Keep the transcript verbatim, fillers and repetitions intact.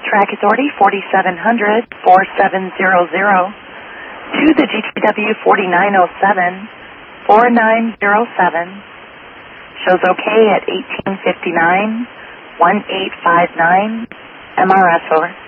Track Authority forty-seven hundred, forty-seven hundred. To the G T W forty-nine oh seven, forty-nine oh seven. Shows okay at eighteen fifty-nine, eighteen fifty-nine. M R S over.